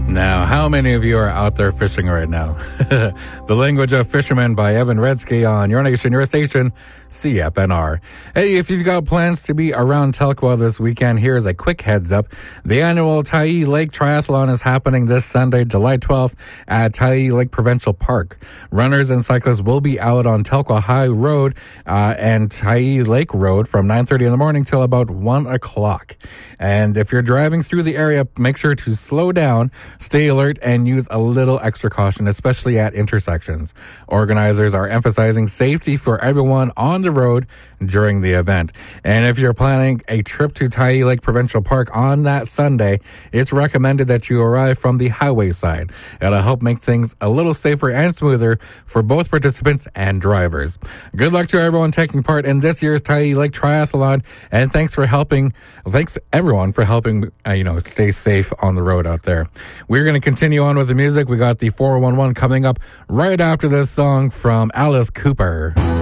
Now, how many of you are out there fishing right now? The Language of Fishermen by Evan Redsky on Your Nation, Your Station, CFNR. Hey, if you've got plans to be around Telkwa this weekend, here's a quick heads up. The annual Tai Lake Triathlon is happening this Sunday, July 12th at Tai Lake Provincial Park. Runners and cyclists will be out on Telkwa High Road and Tai Lake Road from 9:30 in the morning till about 1 o'clock. And if you're driving through the area, make sure to slow down, stay alert, and use a little extra caution, especially at intersections. Organizers are emphasizing safety for everyone on the road during the event. And if you're planning a trip to Tai Lake Provincial Park on that Sunday, it's recommended that you arrive from the highway side. It'll help make things a little safer and smoother for both participants and drivers. Good luck to everyone taking part in this year's Tai Lake Triathlon, and thanks everyone for helping, stay safe on the road out there. We're going to continue on with the music. We got the 411 coming up right after this song from Alice Cooper.